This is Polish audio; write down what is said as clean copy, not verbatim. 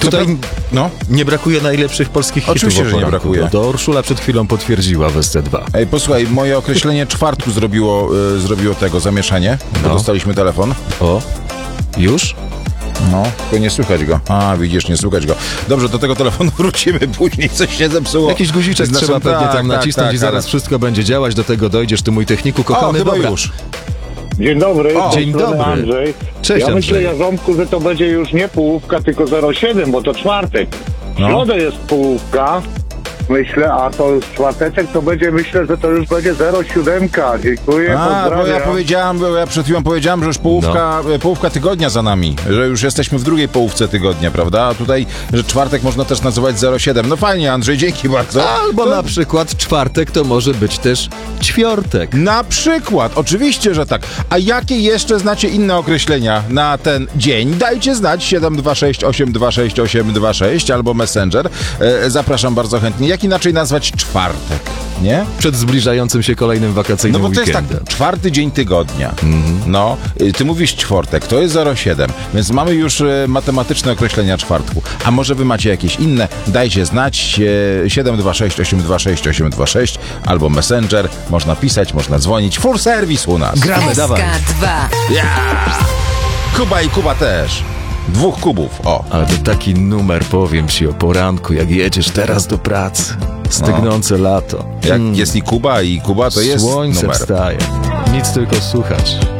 Tutaj nie brakuje najlepszych polskich hitów. Oczywiście, że nie brakuje. To Urszula przed chwilą potwierdziła w SC2. Ej, posłuchaj, moje określenie czwartku zrobiło tego zamieszanie, bo dostaliśmy telefon. O, już? No, tylko nie słychać go. A, widzisz, nie słychać go. Dobrze, do tego telefonu wrócimy później, coś się zepsuło. Jakiś guziczek trzeba pewnie tam nacisnąć i zaraz wszystko będzie działać. Do tego dojdziesz, ty mój techniku kochany. Chyba dobra. już. Dzień dobry. Dzień dobry. Andrzej. Cześć, Ja myślę, Andrzej. Jarząbku, że to będzie już nie połówka, tylko 0,7, bo to czwartek. W środę jest połówka, myślę, a to już czwarteczek, to będzie, myślę, że to już będzie 0,7. Dziękuję, Bo ja przed chwilą powiedziałem, że już połówka tygodnia za nami, że już jesteśmy w drugiej połówce tygodnia, prawda? A tutaj, że czwartek można też nazywać 0,7. No fajnie, Andrzej, dzięki bardzo. Albo na przykład czwartek to może być też ćwiortek. Na przykład, oczywiście, że tak. A jakie jeszcze znacie inne określenia na ten dzień? Dajcie znać 726 826 826 albo Messenger. Zapraszam bardzo chętnie. Jak inaczej nazwać czwartek, nie? Przed zbliżającym się kolejnym wakacyjnym No bo to jest weekendem. tak, czwarty dzień tygodnia. No, ty mówisz czwartek, to jest 0,7, więc mamy już matematyczne określenia czwartku. A może wy macie jakieś inne? Dajcie znać 726 826 826 albo Messenger. Można pisać, można dzwonić. Full service u nas. Gramy, dawaj. SK2. Kuba i Kuba też. 2 kubów, o. Ale to taki numer, powiem ci, o poranku, jak jedziesz teraz do pracy. Stygnące lato. Jak jest i Kuba, to jest Słońce numer. wstaje. Nic tylko słuchać.